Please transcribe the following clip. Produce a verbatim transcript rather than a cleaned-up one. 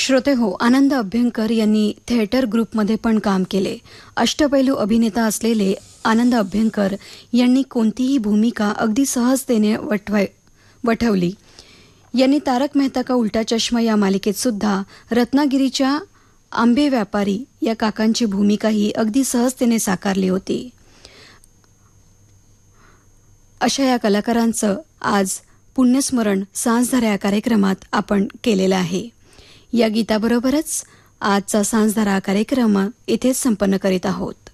श्रोते हो, आनंद अभ्यंकर यांनी थिएटर ग्रुपमध्ये पण काम केले. अष्टपैलू अभिनेता असलेले आनंद अभ्यंकर यांनी कोणतीही भूमिका अगदी सहजतेने वठवाय वठवली. यांनी तारक मेहता का उल्टा चष्मा या मालिकेत सुद्धा रत्नागिरीच्या आंबे व्यापारी या काकांची भूमिकाही अगदी सहजतेने साकारली होती. अशा या कलाकारांचं आज पुण्यस्मरण सांजधारा या कार्यक्रमात आपण केलेलं आहे. या गीताबरोबरच आजचा सांजधारा कार्यक्रम इथेच संपन्न करीत आहोत.